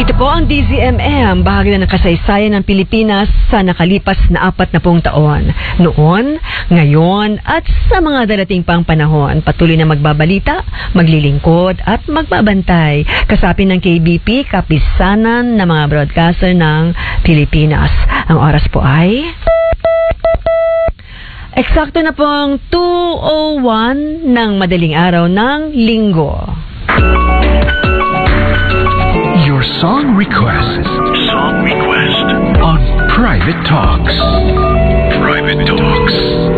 Ito po ang DZMM, bahagi na ng kasaysayan ng Pilipinas sa nakalipas na 40 taon. Noon, ngayon, at sa mga darating pang panahon, patuloy na magbabalita, maglilingkod, at magbabantay. Kasapin ng KBP, kapisanan ng mga broadcaster ng Pilipinas. Ang oras po ay... eksakto na pong 2:01 ng madaling araw ng Linggo. Your song request on Private Talks. Private Talks.